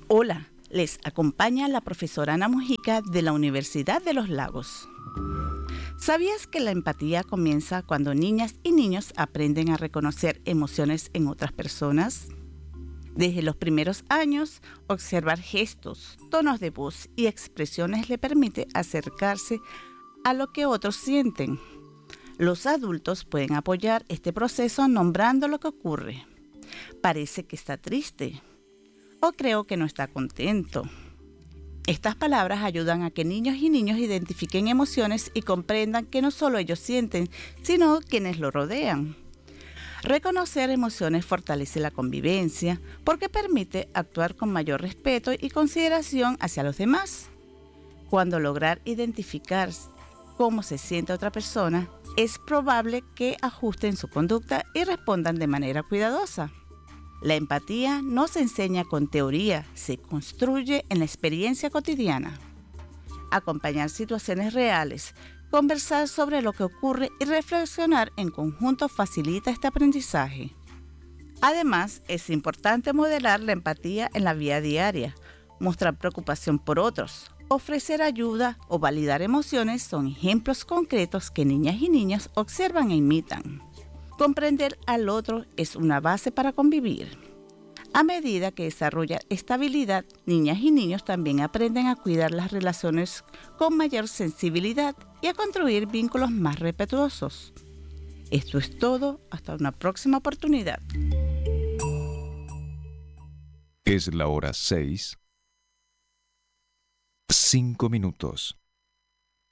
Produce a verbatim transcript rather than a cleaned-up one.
Hola, les acompaña la profesora Ana Mujica de la Universidad de los Lagos. ¿Sabías que la empatía comienza cuando niñas y niños aprenden a reconocer emociones en otras personas? Desde los primeros años, observar gestos, tonos de voz y expresiones le permite acercarse a lo que otros sienten. Los adultos pueden apoyar este proceso nombrando lo que ocurre. Parece que está triste o creo que no está contento. Estas palabras ayudan a que niños y niños identifiquen emociones y comprendan que no solo ellos sienten, sino quienes lo rodean. Reconocer emociones fortalece la convivencia porque permite actuar con mayor respeto y consideración hacia los demás. Cuando lograr identificar cómo se siente otra persona, es probable que ajusten su conducta y respondan de manera cuidadosa. La empatía no se enseña con teoría, se construye en la experiencia cotidiana. Acompañar situaciones reales, conversar sobre lo que ocurre y reflexionar en conjunto facilita este aprendizaje. Además, es importante modelar la empatía en la vida diaria, mostrar preocupación por otros, ofrecer ayuda o validar emociones son ejemplos concretos que niñas y niños observan e imitan. Comprender al otro es una base para convivir. A medida que desarrolla estabilidad, niñas y niños también aprenden a cuidar las relaciones con mayor sensibilidad y a construir vínculos más respetuosos. Esto es todo, hasta una próxima oportunidad. Es la hora seis, cinco minutos.